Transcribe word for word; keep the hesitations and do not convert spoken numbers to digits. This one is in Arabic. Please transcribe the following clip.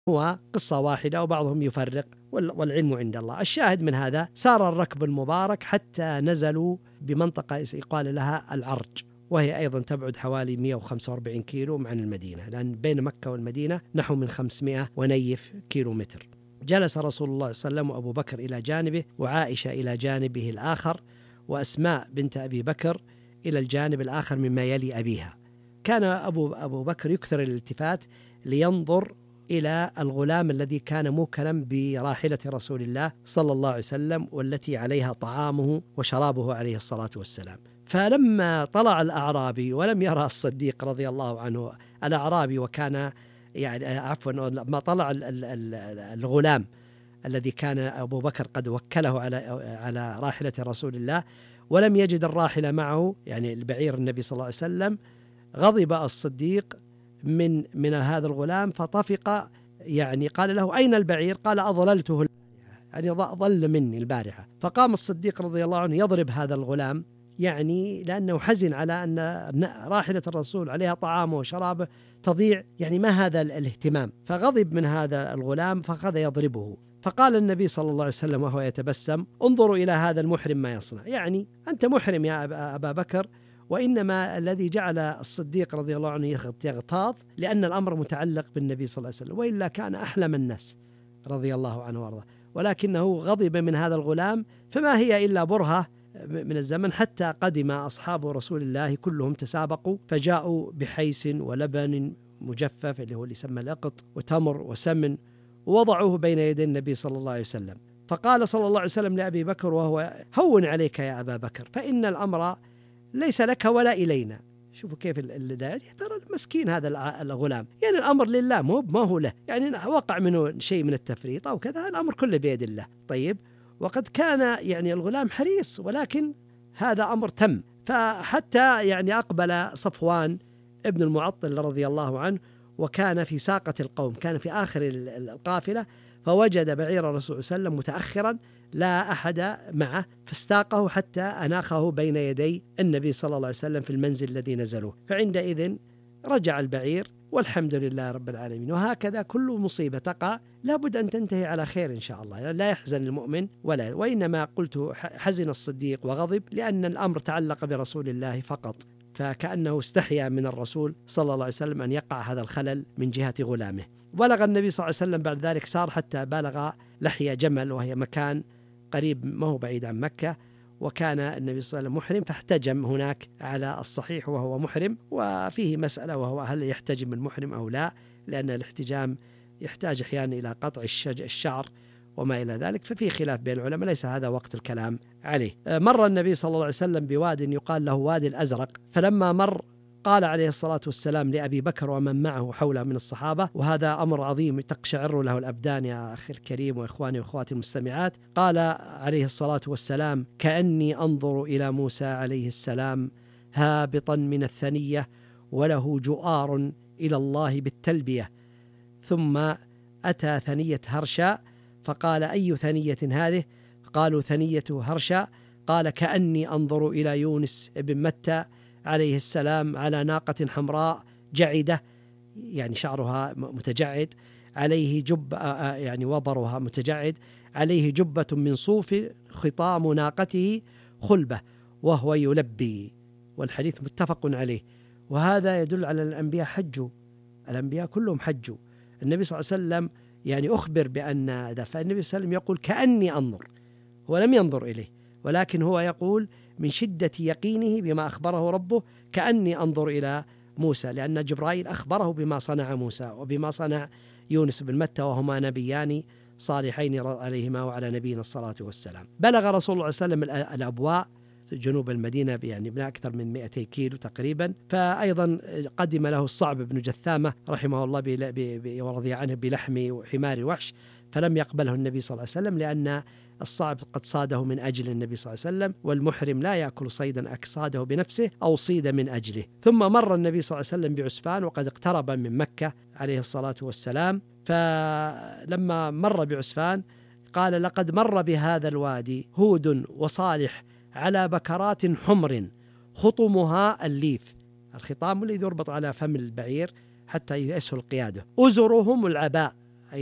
هو قصة واحدة وبعضهم يفرق والعلم عند الله. الشاهد من هذا سار الركب المبارك حتى نزلوا بمنطقة يقال لها العرج، وهي أيضا تبعد حوالي مئة وخمسة وأربعين كيلو عن المدينة، لأن بين مكة والمدينة نحو من خمسمئة ونيف كيلو متر. جلس رسول الله صلى الله عليه وسلم وأبو بكر إلى جانبه، وعائشة إلى جانبه الآخر، وأسماء بنت أبي بكر إلى الجانب الآخر مما يلي أبيها. كان أبو, أبو بكر يكثر الالتفات لينظر إلى الغلام الذي كان موكلا براحلة رسول الله صلى الله عليه وسلم، والتي عليها طعامه وشرابه عليه الصلاة والسلام. فلما طلع الأعرابي ولم يرى الصديق رضي الله عنه الأعرابي، وكان يعني عفوا لما طلع الغلام الذي كان أبو بكر قد وكله على على راحلة رسول الله ولم يجد الراحلة معه، يعني البعير النبي صلى الله عليه وسلم، غضب الصديق من من هذا الغلام فطفق، يعني قال له: أين البعير؟ قال: أضللته البارحة، يعني ضل مني البارحة. فقام الصديق رضي الله عنه يضرب هذا الغلام، يعني لأنه حزن على أن راحلة الرسول عليها طعامه وشرابه تضيع، يعني ما هذا الاهتمام. فغضب من هذا الغلام فأخذ يضربه. فقال النبي صلى الله عليه وسلم وهو يتبسم: انظروا إلى هذا المحرم ما يصنع، يعني أنت محرم يا أبا بكر، وإنما الذي جعل الصديق رضي الله عنه يغتاظ لأن الأمر متعلق بالنبي صلى الله عليه وسلم، وإلا كان أحلم الناس رضي الله عنه وارضاه، ولكنه غضب من هذا الغلام. فما هي إلا برهة من الزمن حتى قدم أصحاب رسول الله كلهم تسابقوا، فجاءوا بحيس ولبن مجفف اللي هو اللي يسمى الأقط وتمر وسمن، ووضعوه بين يدي النبي صلى الله عليه وسلم. فقال صلى الله عليه وسلم لأبي بكر وهو: هون عليك يا أبا بكر، فإن الأمر ليس لك ولا إلينا. شوفوا كيف الداعي، ترى المسكين هذا الغلام، يعني الأمر لله، مو ما هو له، يعني وقع منه شيء من التفريط أو كذا، الأمر كله بيد الله. طيب، وقد كان يعني الغلام حريص، ولكن هذا أمر تم. فحتى يعني أقبل صفوان ابن المعطل رضي الله عنه، وكان في ساقة القوم، كان في آخر القافلة، فوجد بعير الرسول صلى الله عليه وسلم متأخرا لا أحد معه، فاستاقه حتى أناخه بين يدي النبي صلى الله عليه وسلم في المنزل الذي نزلوه. فعندئذ رجع البعير، والحمد لله رب العالمين. وهكذا كل مصيبة تقع لابد أن تنتهي على خير إن شاء الله، لا يحزن المؤمن ولا، وإنما قلت حزن الصديق وغضب لأن الأمر تعلق برسول الله فقط، فكأنه استحيا من الرسول صلى الله عليه وسلم أن يقع هذا الخلل من جهة غلامه. بلغ النبي صلى الله عليه وسلم بعد ذلك، صار حتى بلغ لحية جمل، وهي مكان قريب ما هو بعيد عن مكة، وكان النبي صلى الله عليه وسلم محرم، فاحتجم هناك على الصحيح وهو محرم. وفيه مسألة وهو هل يحتجم المحرم أو لا، لأن الاحتجام يحتاج أحيانا إلى قطع الشعر وما إلى ذلك، ففي خلاف بين العلماء، ليس هذا وقت الكلام عليه. مر النبي صلى الله عليه وسلم بواد يقال له وادي الأزرق، فلما مر قال عليه الصلاة والسلام لأبي بكر ومن معه حوله من الصحابة، وهذا أمر عظيم تقشعر له الأبدان يا أخي الكريم وإخواني وإخواتي المستمعات، قال عليه الصلاة والسلام: كأني أنظر إلى موسى عليه السلام هابطا من الثنية وله جؤار إلى الله بالتلبية، ثم أتى ثنية هرشا فقال: أي ثنية هذه؟ قالوا: ثنية هرشا. قال: كأني أنظر إلى يونس بن متى عليه السلام على ناقة حمراء جعدة، يعني شعرها متجعد، عليه جب يعني وبرها متجعد، عليه جبة من صوف، خطام ناقته خلبة، وهو يلبي. والحديث متفق عليه. وهذا يدل على الأنبياء حجوا، الأنبياء كلهم حجوا. النبي صلى الله عليه وسلم يعني أخبر بأن هذا، فالنبي صلى الله عليه وسلم يقول: كأني أنظر، هو لم ينظر إليه، ولكن هو يقول من شدة يقينه بما أخبره ربه: كأني أنظر إلى موسى، لأن جبرائيل أخبره بما صنع موسى وبما صنع يونس بن متى، وهما نبيان صالحين عليهما وعلى نبينا الصلاة والسلام. بلغ رسول الله صلى الله عليه وسلم الأبواء جنوب المدينة، يعني من أكثر من مئتي كيلو تقريبا. فأيضا قدم له الصعب بن جثامة رحمه الله ورضي عنه بلحم حمار وحش، فلم يقبله النبي صلى الله عليه وسلم، لأن الصعب قد صاده من أجل النبي صلى الله عليه وسلم، والمحرم لا يأكل صيدا أكصاده بنفسه أو صيد من أجله. ثم مر النبي صلى الله عليه وسلم بعسفان، وقد اقترب من مكة عليه الصلاة والسلام. فلما مر بعسفان قال: لقد مر بهذا الوادي هود وصالح على بكرات حمر خطمها الليف، الخطام الذي يربط على فم البعير حتى يسهل قياده، أزرهم العباء،